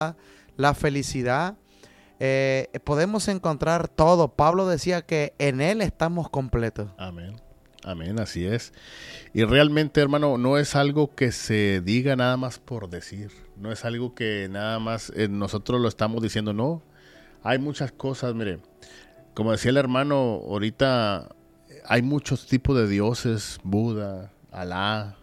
la felicidad. Podemos encontrar todo. Pablo decía que en Él estamos completos. Amén. Amén, así es. Y realmente, hermano, no es algo que se diga nada más por decir. No es algo que nada más nosotros lo estamos diciendo. No, hay muchas cosas, mire. Como decía el hermano, ahorita hay muchos tipos de dioses. Buda, Alá,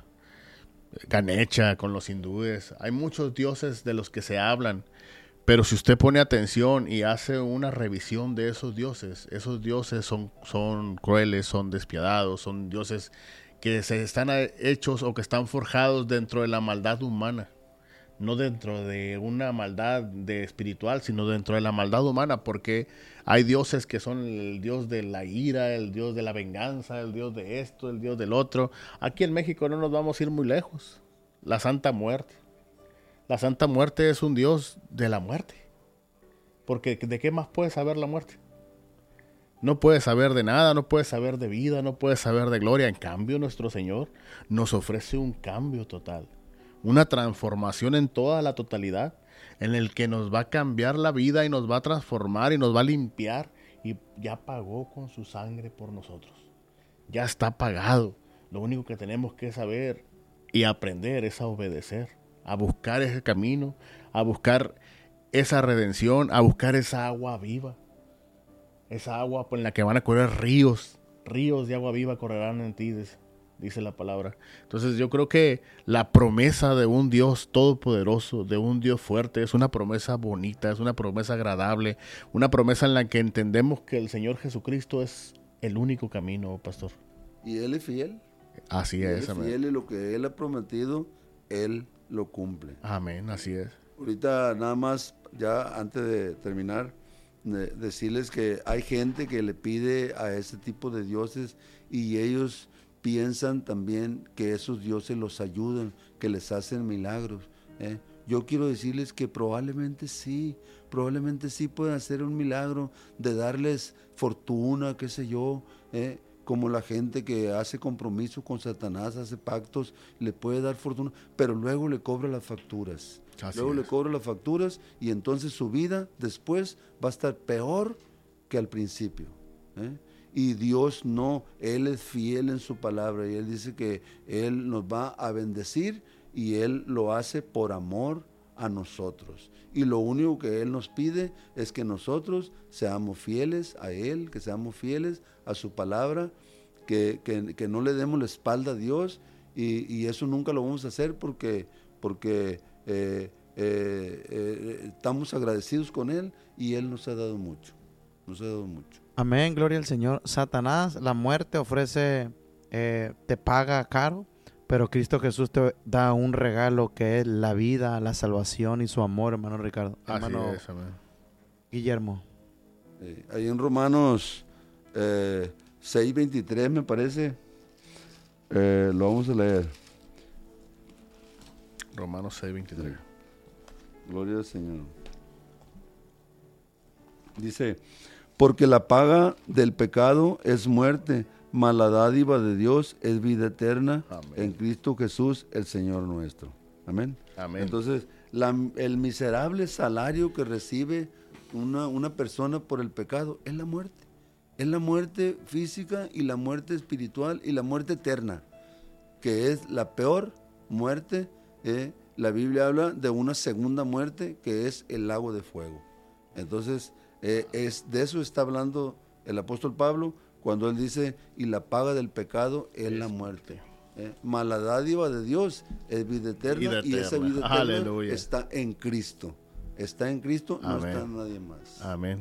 Ganesha con los hindúes. Hay muchos dioses de los que se hablan. Pero si usted pone atención y hace una revisión de esos dioses son crueles, son despiadados, son dioses que se están hechos o que están forjados dentro de la maldad humana. No dentro de una maldad espiritual, sino dentro de la maldad humana, porque hay dioses que son el dios de la ira, el dios de la venganza, el dios de esto, el dios del otro. Aquí en México no nos vamos a ir muy lejos. La Santa Muerte. La Santa Muerte es un dios de la muerte. Porque ¿de qué más puede saber la muerte? No puede saber de nada, no puede saber de vida, no puede saber de gloria. En cambio, nuestro Señor nos ofrece un cambio total. Una transformación en toda la totalidad, en el que nos va a cambiar la vida y nos va a transformar y nos va a limpiar. Y ya pagó con su sangre por nosotros. Ya está pagado. Lo único que tenemos que saber y aprender es a obedecer, a buscar ese camino, a buscar esa redención, a buscar esa agua viva. Esa agua en la que van a correr ríos de agua viva correrán en ti, dice la palabra. Entonces yo creo que la promesa de un Dios todopoderoso, de un Dios fuerte, es una promesa bonita, es una promesa agradable, una promesa en la que entendemos que el Señor Jesucristo es el único camino, pastor. Y Él es fiel. Así es, amén. Fiel, y lo que Él ha prometido, Él lo cumple. Amén, así es. Ahorita nada más, ya antes de terminar, decirles que hay gente que le pide a ese tipo de dioses y ellos piensan también que esos dioses los ayudan, que les hacen milagros. Yo quiero decirles que probablemente sí pueden hacer un milagro de darles fortuna, qué sé yo, como la gente que hace compromiso con Satanás, hace pactos, le puede dar fortuna, pero luego le cobra las facturas. Le cobra las facturas y entonces su vida después va a estar peor que al principio. Y Dios no, Él es fiel en su palabra y Él dice que Él nos va a bendecir y Él lo hace por amor a nosotros. Y lo único que Él nos pide es que nosotros seamos fieles a Él, que seamos fieles a su palabra, que no le demos la espalda a Dios y eso nunca lo vamos a hacer porque estamos agradecidos con Él y Él nos ha dado mucho. Amén, gloria al Señor. Satanás, la muerte ofrece, te paga caro, pero Cristo Jesús te da un regalo que es la vida, la salvación y su amor, hermano Ricardo. Hermano así es, amén. Guillermo. Ahí en Romanos 6:23 me parece, lo vamos a leer. Romanos 6:23. Gloria al Señor. Dice, porque la paga del pecado es muerte, mas la dádiva de Dios es vida eterna. Amén. En Cristo Jesús, el Señor nuestro. Amén. Amén. Entonces, el miserable salario que recibe una persona por el pecado es la muerte. Es la muerte física y la muerte espiritual y la muerte eterna, que es la peor muerte. La Biblia habla de una segunda muerte que es el lago de fuego. Entonces, de eso está hablando el apóstol Pablo cuando él dice, y la paga del pecado es la muerte. Mas la dádiva de Dios es vida eterna, y esa vida eterna Aleluya. Está en Cristo. Está en Cristo, no está en nadie más. Amén.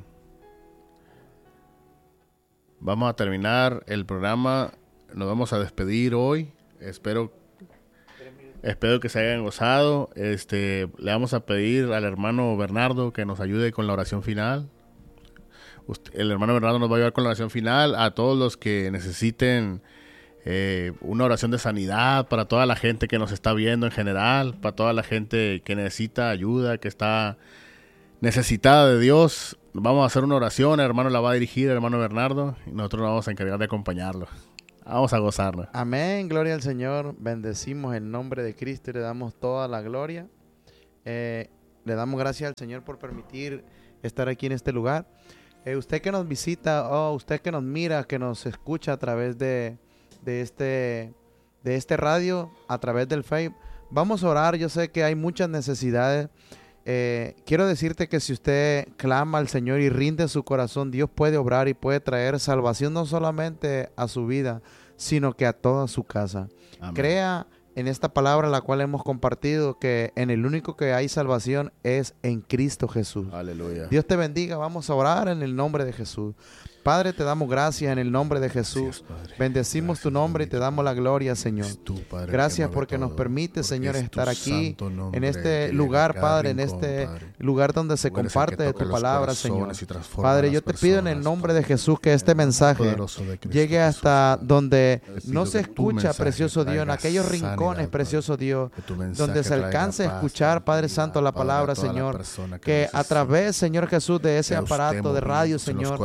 Vamos a terminar el programa, nos vamos a despedir hoy. Espero que se hayan gozado. Le vamos a pedir al hermano Bernardo que nos ayude con la oración final. El hermano Bernardo nos va a ayudar con la oración final. A todos los que necesiten una oración de sanidad, para toda la gente que nos está viendo en general, para toda la gente que necesita ayuda, que está necesitada de Dios, vamos a hacer una oración. El hermano la va a dirigir, el hermano Bernardo, y nosotros nos vamos a encargar de acompañarlo. Vamos a gozarnos. Amén, gloria al Señor. Bendecimos el nombre de Cristo y le damos toda la gloria. Le damos gracias al Señor por permitir estar aquí en este lugar. Usted que nos visita, usted que nos mira, que nos escucha a través de este radio, a través del Facebook, vamos a orar. Yo sé que hay muchas necesidades. Quiero decirte que si usted clama al Señor y rinde su corazón, Dios puede obrar y puede traer salvación no solamente a su vida, sino que a toda su casa. Amén. Crea en esta palabra la cual hemos compartido, que en el único que hay salvación es en Cristo Jesús. Aleluya. Dios te bendiga. Vamos a orar en el nombre de Jesús. Padre, te damos gracias en el nombre de Jesús. Gracias, bendecimos tu nombre y te damos la gloria, Señor. Padre, gracias porque nos permite, Señor, estar aquí en este lugar, Padre, en este lugar donde se comparte de tu palabra, Señor. Padre, yo te pido en el nombre de Jesús que este mensaje llegue hasta donde no se escucha, precioso Dios, en aquellos rincones, precioso Dios, donde se alcance a escuchar, Padre Santo, la palabra, Señor. Que a través, Señor Jesús, de ese aparato de radio, Señor,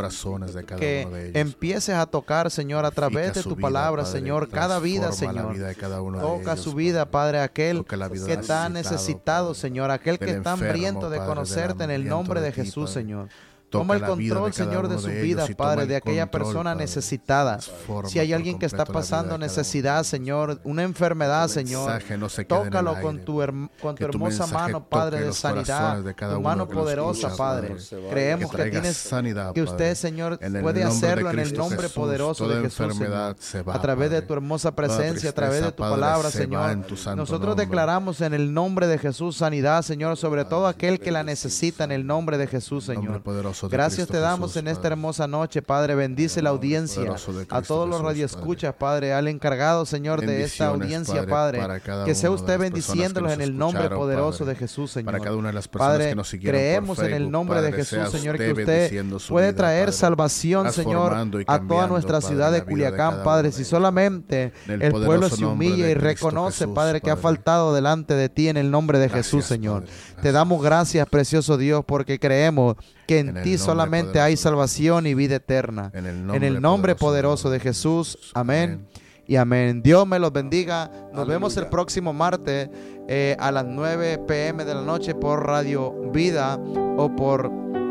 que empieces a tocar, Señor, a través de tu palabra, Señor, cada vida, Señor. Toca su vida, Padre, aquel que está necesitado, Señor, aquel que está hambriento de conocerte en el nombre de Jesús, Señor. Toma el control, Señor, de sus vidas, Padre, de aquella persona necesitada. Si hay alguien que está pasando necesidad, Señor, una enfermedad, Señor, tócalo con tu hermosa mano, Padre, de sanidad, tu mano poderosa, Padre. Creemos que tienes que usted, Señor, puede hacerlo en el nombre poderoso de Jesús, Señor. A través de tu hermosa presencia, a través de tu palabra, Señor. Nosotros declaramos en el nombre de Jesús sanidad, Señor, sobre todo aquel que la necesita en el nombre de Jesús, Señor. Gracias te damos en esta hermosa noche, Padre. Bendice la audiencia, a todos los radioescuchas, Padre, al encargado, Señor, de esta audiencia, Padre, que sea usted bendiciéndolos en el nombre poderoso de Jesús, Señor. Padre, creemos en el nombre de Jesús, Señor, que usted puede traer salvación, Señor, a toda nuestra ciudad de Culiacán, Padre. Si solamente el pueblo se humilla y reconoce, Padre, que ha faltado delante de ti en el nombre de Jesús, Señor. Te damos gracias, precioso Dios, porque creemos que en ti solamente hay salvación y vida eterna. En el nombre poderoso de Jesús. Amén y amén. Dios me los bendiga. Nos vemos el próximo martes a las 9 p.m. de la noche por Radio Vida o por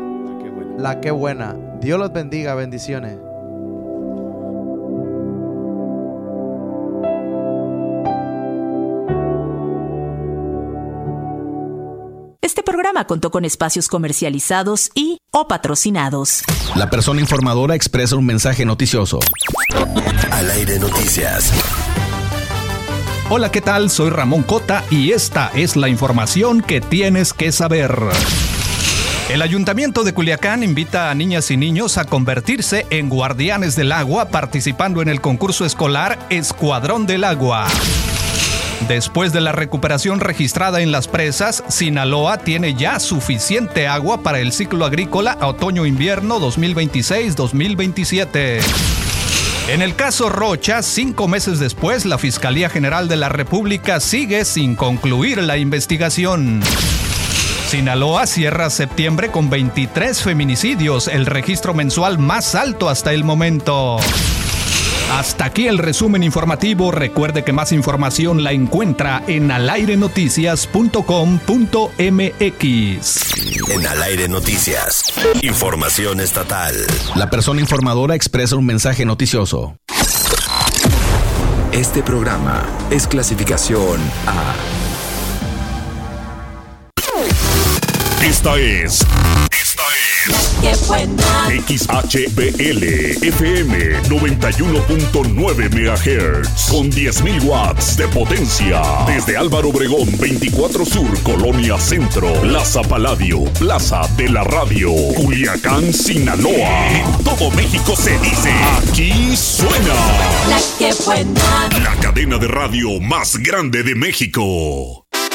La Qué Buena. Dios los bendiga. Bendiciones. Este programa contó con espacios comercializados y o patrocinados. La persona informadora expresa un mensaje noticioso. Al aire noticias. Hola, ¿qué tal? Soy Ramón Cota y esta es la información que tienes que saber. El Ayuntamiento de Culiacán invita a niñas y niños a convertirse en guardianes del agua participando en el concurso escolar Escuadrón del Agua. Después de la recuperación registrada en las presas, Sinaloa tiene ya suficiente agua para el ciclo agrícola otoño-invierno 2026-2027. En el caso Rocha, 5 meses después, la Fiscalía General de la República sigue sin concluir la investigación. Sinaloa cierra septiembre con 23 feminicidios, el registro mensual más alto hasta el momento. Hasta aquí el resumen informativo. Recuerde que más información la encuentra en alairenoticias.com.mx. En Al Aire Noticias, información estatal. La persona informadora expresa un mensaje noticioso. Este programa es clasificación A. Esta es ¡Qué buena! XHBL FM 91.9 MHz con 10.000 watts de potencia. Desde Álvaro Obregón 24 Sur, Colonia Centro, Plaza Palladio, Plaza de la Radio, Culiacán, Sinaloa. En todo México se dice, aquí suena ¡La Qué buena! la cadena de radio más grande de México.